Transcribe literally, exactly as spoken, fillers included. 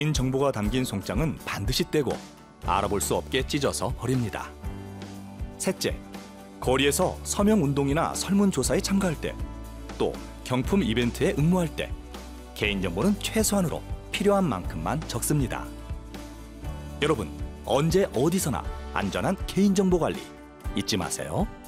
개인 정보가 담긴 송장은 반드시 떼고 알아볼 수 없게 찢어서 버립니다. 셋째, 거리에서 서명운동이나 설문조사에 참가할 때, 또 경품 이벤트에 응모할 때 개인정보는 최소한으로 필요한 만큼만 적습니다. 여러분, 언제 어디서나 안전한 개인정보 관리 잊지 마세요.